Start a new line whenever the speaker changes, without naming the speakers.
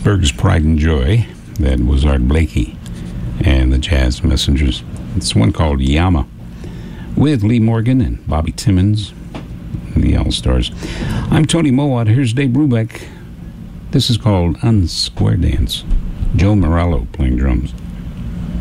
Pittsburgh's Pride and Joy. That was Art Blakey and the Jazz Messengers. It's one called Yama with Lee Morgan and Bobby Timmons, the All-Stars. I'm Tony Mowat. Here's Dave Brubeck. This is called Unsquare Dance. Joe Morello playing drums.